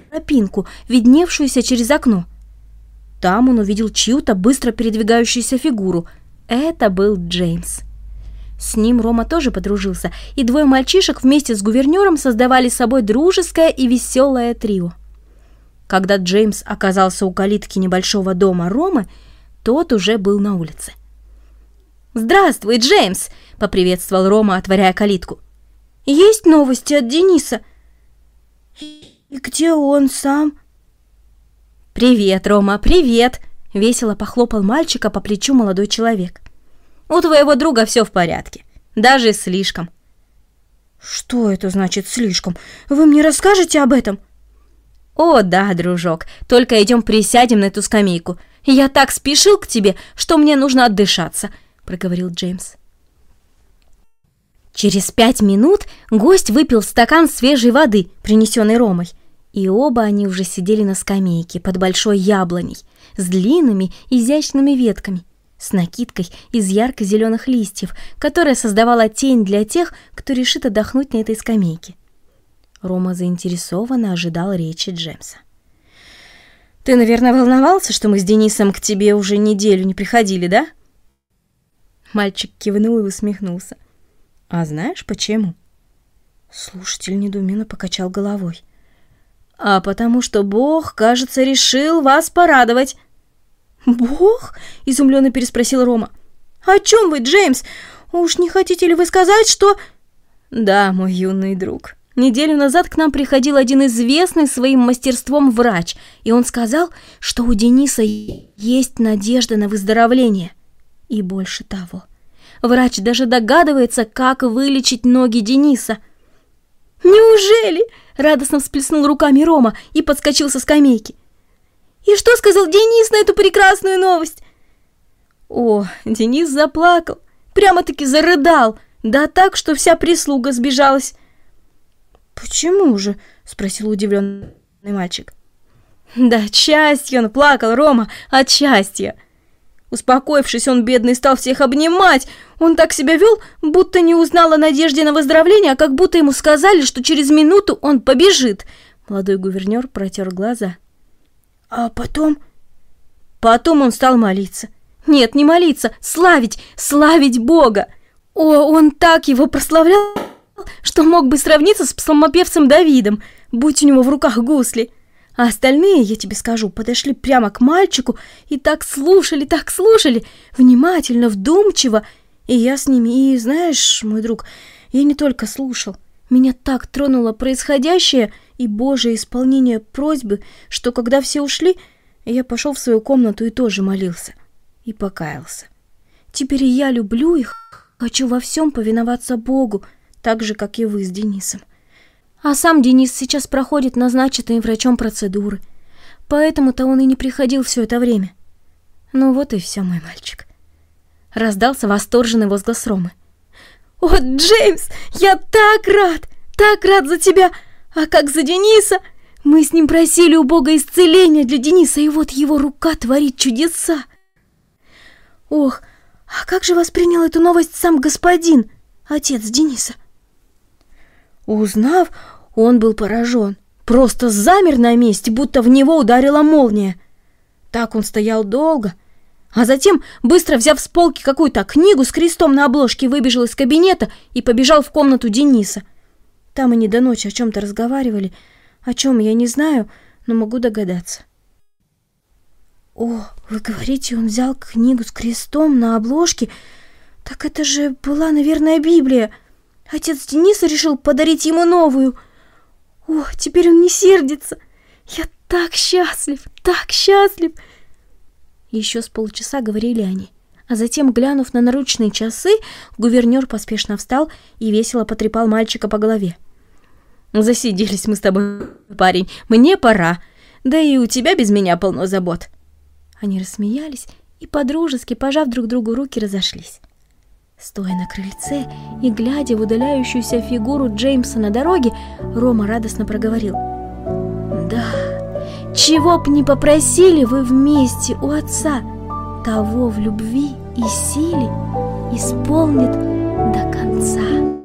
тропинку, видневшуюся через окно. Там он увидел чью-то быстро передвигающуюся фигуру. Это был Джеймс. С ним Рома тоже подружился, и двое мальчишек вместе с гувернером создавали собой дружеское и веселое трио. Когда Джеймс оказался у калитки небольшого дома Ромы, тот уже был на улице. «Здравствуй, Джеймс!» — поприветствовал Рома, отворяя калитку. «Есть новости от Дениса?» «И где он сам?» «Привет, Рома, привет!» — весело похлопал мальчика по плечу молодой человек. «У твоего друга все в порядке, даже слишком». «Что это значит слишком? Вы мне расскажете об этом?» «О, да, дружок, только идем присядем на эту скамейку. Я так спешил к тебе, что мне нужно отдышаться», — проговорил Джеймс. Через 5 минут гость выпил стакан свежей воды, принесенной Ромой, и оба они уже сидели на скамейке под большой яблоней с длинными изящными ветками, с накидкой из ярко-зеленых листьев, которая создавала тень для тех, кто решит отдохнуть на этой скамейке. Рома заинтересованно ожидал речи Джеймса. «Ты, наверное, волновался, что мы с Денисом к тебе уже неделю не приходили, да?» Мальчик кивнул и усмехнулся. «А знаешь, почему?» Слушатель недоуменно покачал головой. «А потому что Бог, кажется, решил вас порадовать». «Бог?» — изумленно переспросил Рома. «О чем вы, Джеймс? Уж не хотите ли вы сказать, что...» «Да, мой юный друг. Неделю назад к нам приходил один известный своим мастерством врач, и он сказал, что у Дениса есть надежда на выздоровление. И больше того, врач даже догадывается, как вылечить ноги Дениса». «Неужели?» — радостно всплеснул руками Рома и подскочил со скамейки. «И что сказал Денис на эту прекрасную новость?» О, Денис заплакал, прямо-таки зарыдал, да так, что вся прислуга сбежалась. «Почему же?» — спросил удивленный мальчик. «Да от счастья он плакал, Рома, от счастья!» Успокоившись, он, бедный, стал всех обнимать. Он так себя вел, будто не узнал о надежде на выздоровление, а как будто ему сказали, что через минуту он побежит. Молодой гувернер протер глаза. «А потом?» «Потом он стал молиться. Нет, не молиться, славить Бога. О, он так его прославлял, что мог бы сравниться с псалмопевцем Давидом, будь у него в руках гусли. А остальные, я тебе скажу, подошли прямо к мальчику и так слушали, внимательно, вдумчиво. И я с ними, и знаешь, мой друг, я не только слушал. Меня так тронуло происходящее и Божие исполнение просьбы, что когда все ушли, я пошел в свою комнату и тоже молился. И покаялся. Теперь и я люблю их, хочу во всем повиноваться Богу, так же, как и вы с Денисом. А сам Денис сейчас проходит назначенные врачом процедуры, поэтому-то он и не приходил все это время. Ну вот и все, мой мальчик». Раздался восторженный возглас Ромы. «О, Джеймс, я так рад за тебя! А как за Дениса? Мы с ним просили у Бога исцеления для Дениса, и вот его рука творит чудеса. Ох, а как же воспринял эту новость сам господин, отец Дениса?» Узнав, он был поражен, просто замер на месте, будто в него ударила молния. Так он стоял долго, а затем, быстро взяв с полки какую-то книгу с крестом на обложке, выбежал из кабинета и побежал в комнату Дениса. Там они до ночи о чем-то разговаривали, о чем я не знаю, но могу догадаться. «О, вы говорите, он взял книгу с крестом на обложке? Так это же была, наверное, Библия. Отец Дениса решил подарить ему новую. О, теперь он не сердится. Я так счастлив, так счастлив!» Еще с полчаса говорили они, а затем, глянув на наручные часы, гувернер поспешно встал и весело потрепал мальчика по голове. «Засиделись мы с тобой, парень, мне пора, да и у тебя без меня полно забот». Они рассмеялись и, подружески, пожав друг другу руки, разошлись. Стоя на крыльце и глядя в удаляющуюся фигуру Джеймса на дороге, Рома радостно проговорил: «Да, чего б не попросили вы вместе у Отца, того в любви и силе исполнит до конца».